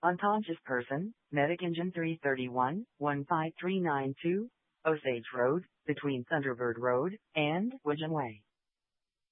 Unconscious person, Medic Engine 331, 15392, Osage Road, between Thunderbird Road and Widgeon Way.